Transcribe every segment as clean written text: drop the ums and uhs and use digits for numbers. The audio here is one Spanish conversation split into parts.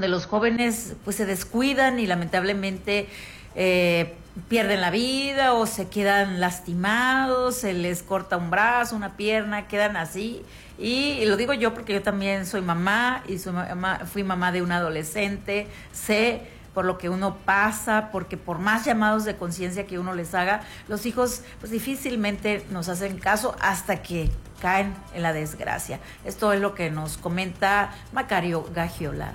donde los jóvenes pues se descuidan y lamentablemente pierden la vida o se quedan lastimados, se les corta un brazo, una pierna, quedan así. Y lo digo yo porque yo también soy mamá y fui mamá de un adolescente, sé por lo que uno pasa, porque por más llamados de conciencia que uno les haga, los hijos pues difícilmente nos hacen caso hasta que caen en la desgracia. Esto es lo que nos comenta Macario Gagiola.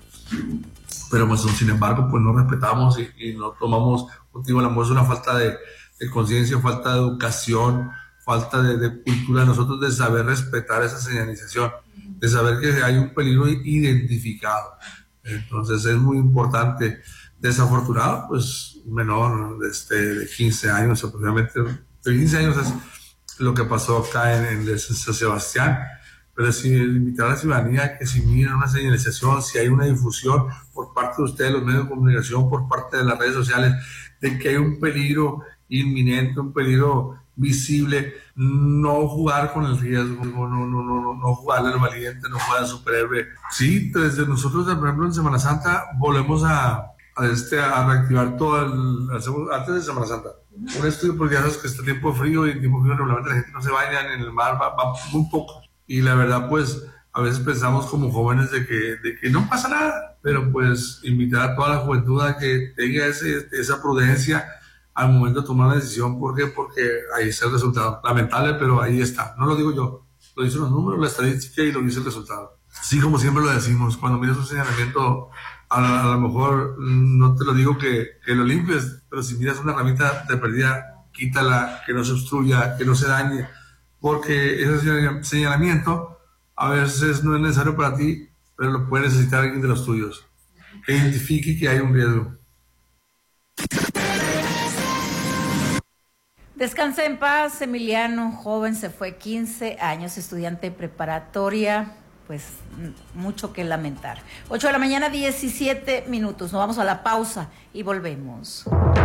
Pero pues, sin embargo, pues no respetamos y no tomamos contigo el amor. Es una falta de conciencia, falta de educación, falta de cultura de nosotros, de saber respetar esa señalización, de saber que hay un peligro identificado. Entonces es muy importante. Desafortunado, pues menor de 15 años aproximadamente, de 15 años es lo que pasó acá en San Sebastián. Pero sí invitar a la ciudadanía que si miran una señalización, si hay una difusión por parte de ustedes, los medios de comunicación, por parte de las redes sociales, de que hay un peligro inminente, un peligro visible, no jugar con el riesgo, no jugarle al valiente, no jugar al superhéroe. Sí, desde nosotros, por ejemplo, en Semana Santa volvemos a reactivar antes de Semana Santa. Un estudio, porque ya sabes que este tiempo de frío y en tiempo de frío regularmente la gente no se baña en el mar, va muy poco. Y la verdad, pues, a veces pensamos como jóvenes de que no pasa nada, pero pues invitar a toda la juventud a que tenga esa prudencia al momento de tomar la decisión. ¿Por qué? Porque ahí está el resultado. Lamentable, pero ahí está. No lo digo yo, lo dicen los números, la estadística y lo dice el resultado. Sí, como siempre lo decimos, cuando miras un señalamiento, a lo mejor no te lo digo que lo limpies, pero si miras una herramienta de perdida, quítala, que no se obstruya, que no se dañe, porque ese señalamiento a veces no es necesario para ti, pero lo puede necesitar alguien de los tuyos, que identifique que hay un riesgo. Descansa en paz, Emiliano, joven, se fue 15 años, estudiante preparatoria, pues mucho que lamentar. 8 de la mañana, 17 minutos, nos vamos a la pausa y volvemos.